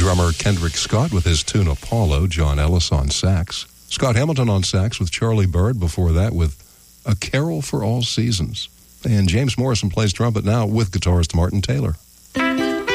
Drummer Kendrick Scott with his tune Apollo, John Ellis on sax, Scott Hamilton on sax with Charlie Bird, before that with A Carol for All Seasons. And James Morrison plays trumpet now with guitarist Martin Taylor.